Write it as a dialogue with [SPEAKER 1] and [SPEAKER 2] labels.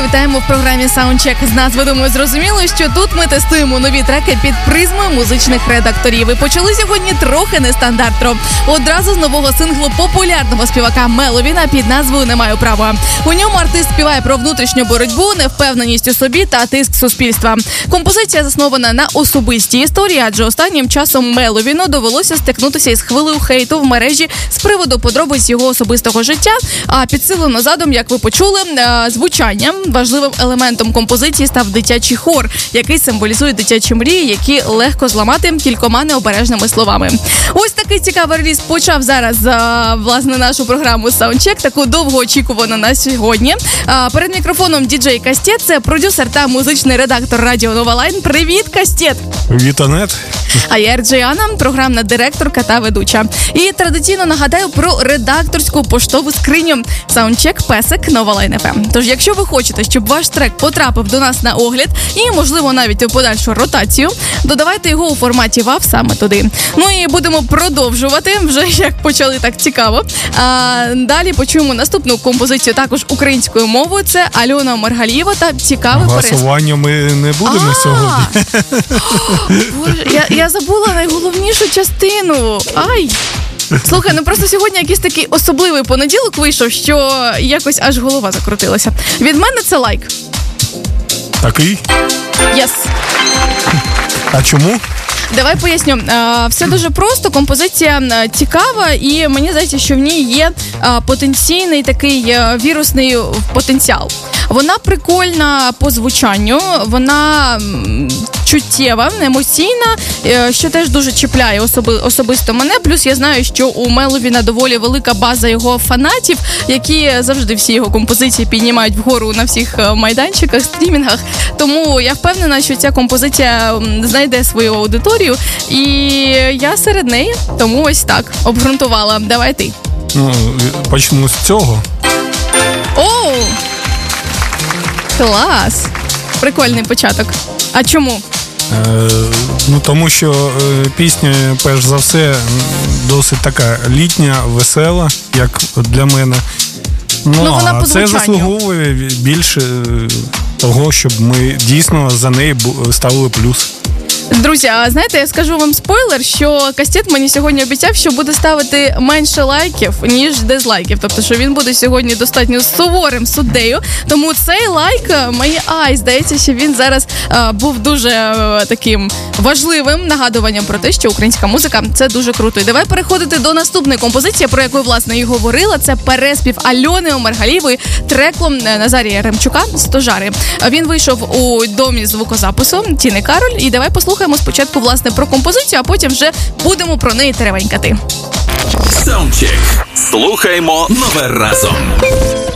[SPEAKER 1] вітаємо в програмі Soundcheck. З назви, думаю, зрозуміло, що тут ми тестуємо нові треки під призмою музичних редакторів. І почали сьогодні трохи нестандартно. Одразу з нового синглу популярного співака Меловіна під назвою «Не маю права». У ньому артист співає про внутрішню боротьбу, невпевненість у собі та тиск суспільства. Композиція заснована на особистій історії, адже останнім часом Меловіну довелося стикнутися із хвилею хейту в мережі з приводу подробиць його особистого життя, а підсилено задум, як ви почули, звучанням. Важливим елементом композиції став дитячий хор, який символізує дитячі мрії, які легко зламати кількома необережними словами. Ось такий цікавий реліз почав зараз, власне, нашу програму Soundcheck, таку довгоочікувану на сьогодні. Перед мікрофоном діджей Кастет, це продюсер та музичний редактор Радіо Нова Лайн. Привіт, Кастет!
[SPEAKER 2] Привіт, Анет!
[SPEAKER 1] А я Ерджіана, програмна директорка та ведуча. І традиційно нагадаю про редакторську поштову скриню Soundcheck Песик Нова Лайн FM. Тож, якщо ви хочете, щоб ваш трек потрапив до нас на огляд і, можливо, навіть у подальшу ротацію, додавайте його у форматі WAV саме туди. Ну і будемо продовжувати, вже як почали так цікаво. Далі почуємо наступну композицію також українською мовою. Це Альона Маргалієва та цікавий переспів.
[SPEAKER 2] Голосування ми не будемо сьогодні.
[SPEAKER 1] Боже, я забула найголовнішу частину. Ай! Слухай, ну просто сьогодні якийсь такий особливий понеділок вийшов, що якось аж голова закрутилася. Від мене це лайк.
[SPEAKER 2] Такий?
[SPEAKER 1] Єс.
[SPEAKER 2] А чому?
[SPEAKER 1] Давай поясню. Все дуже просто, композиція цікава, і мені здається, що в ній є потенційний такий вірусний потенціал. Вона прикольна по звучанню, вона чуттєва, емоційна, що теж дуже чіпляє особисто мене. Плюс я знаю, що у Меловіна доволі велика база його фанатів, які завжди всі його композиції піднімають вгору на всіх майданчиках, стрімінгах. Тому я впевнена, що ця композиція знайде свою аудиторію, і я серед неї, тому ось так обґрунтувала. Давай ти.
[SPEAKER 2] Ну, почну з цього.
[SPEAKER 1] Оу! Клас! Прикольний початок. А чому?
[SPEAKER 2] Тому що пісня, перш за все, досить така літня, весела, як для мене.
[SPEAKER 1] Вона по
[SPEAKER 2] це заслуговує більше того, щоб ми дійсно за неї ставили плюс.
[SPEAKER 1] Друзі, а знаєте, я скажу вам спойлер, що Кастет мені сьогодні обіцяв, що буде ставити менше лайків, ніж дизлайків. Тобто, що він буде сьогодні достатньо суворим суддею. Тому цей лайк, здається, що він зараз був дуже таким важливим нагадуванням про те, що українська музика – це дуже круто. І давай переходити до наступної композиції, про яку, власне, і говорила. Це переспів Альони Маргалієвої треклом Назарія Ремчука «Стожари». Він вийшов у домі звукозапису Тіни Кароль. І давай послухаємо спочатку, власне, про композицію, а потім вже будемо про неї теревенькати.
[SPEAKER 3] Soundcheck. Слухаємо нове разом.